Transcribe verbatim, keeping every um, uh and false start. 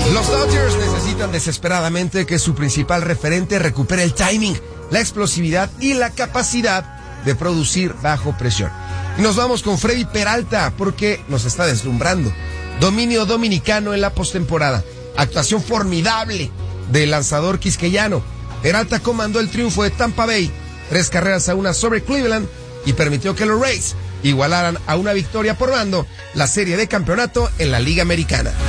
Los Dodgers necesitan desesperadamente que su principal referente recupere el timing, la explosividad y la capacidad de producir bajo presión. Y nos vamos con Freddy Peralta porque nos está deslumbrando. Dominio dominicano en la postemporada. Actuación formidable del lanzador quisqueyano. Peralta comandó el triunfo de Tampa Bay, tres carreras a una sobre Cleveland, y permitió que los Rays igualaran a una victoria por bando la serie de campeonato en la Liga Americana.